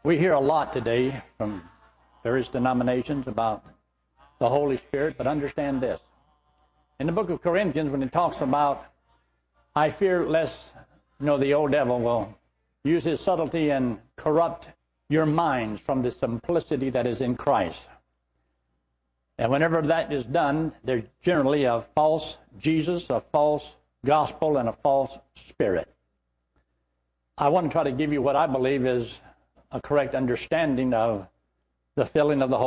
We hear a lot today from various denominations about the Holy Spirit, but understand this. In the book of Corinthians, when it talks about, I fear lest, the old devil will use his subtlety and corrupt your minds from the simplicity that is in Christ. And whenever that is done, there's generally a false Jesus, a false gospel, and a false spirit. I want to try to give you what I believe is a correct understanding of the filling of the Holy